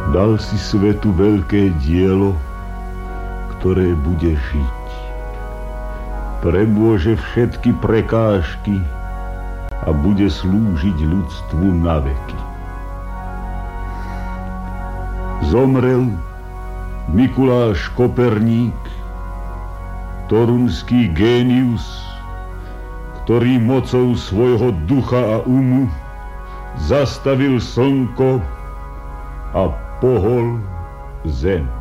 Dal si svetu veľké dielo, ktoré bude žiť. Premôže všetky prekážky a bude slúžiť ľudstvu na veky. Zomrel Mikuláš Koperník, torunský génius, ktorý mocou svojho ducha a umu zastavil slnko a pohol zem.